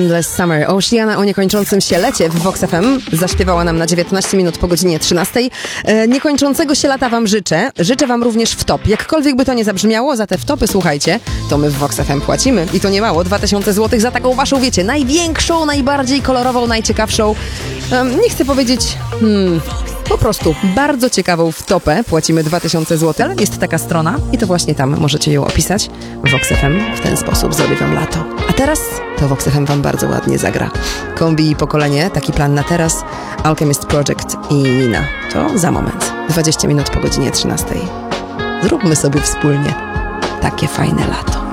Endless Summer. Oceana o niekończącym się lecie w Vox FM zaśpiewała nam na 19 minut po godzinie 13. Niekończącego się lata wam życzę. Życzę wam również wtop. Jakkolwiek by to nie zabrzmiało, za te wtopy, słuchajcie, to my w Vox FM płacimy. I to nie mało, 2000 zł za taką waszą, wiecie, największą, najbardziej kolorową, najciekawszą, nie chcę powiedzieć, po prostu bardzo ciekawą wtopę. Płacimy 2000 zł. Jest taka strona i to właśnie tam możecie ją opisać. Vox FM w ten sposób zrobi wam lato. A teraz to Vox FM wam bardzo ładnie zagra. Kombi i Pokolenie, taki plan na teraz. Alchemist Project i Nina. To za moment. 20 minut po godzinie 13. Zróbmy sobie wspólnie takie fajne lato.